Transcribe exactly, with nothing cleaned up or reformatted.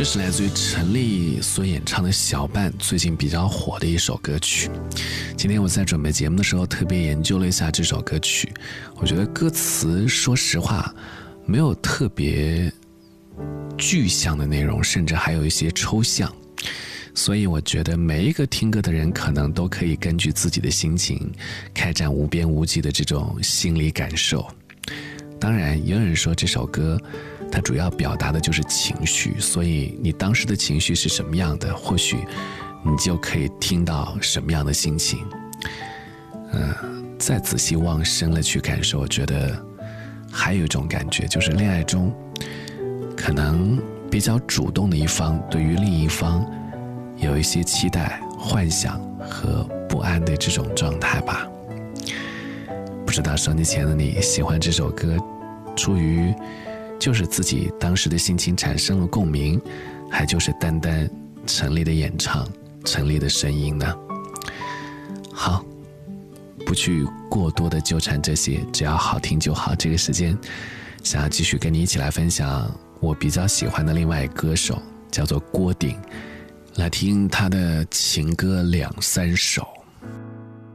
这是来自于陈粒所演唱的《小半》，最近比较火的一首歌曲。今天我在准备节目的时候特别研究了一下这首歌曲，我觉得歌词说实话没有特别具象的内容，甚至还有一些抽象，所以我觉得每一个听歌的人可能都可以根据自己的心情开展无边无际的这种心理感受。当然也有人说这首歌它主要表达的就是情绪，所以你当时的情绪是什么样的，或许你就可以听到什么样的心情。嗯，再仔细往深了去感受，我觉得还有一种感觉，就是恋爱中可能比较主动的一方对于另一方有一些期待、幻想和不安的这种状态吧。不知道收音机前的你喜欢这首歌，出于就是自己当时的心情产生了共鸣，还就是单单陈粒的演唱、陈粒的声音呢？好，不去过多的纠缠这些，只要好听就好。这个时间想要继续跟你一起来分享我比较喜欢的另外一个歌手，叫做郭顶，来听他的情歌两三首。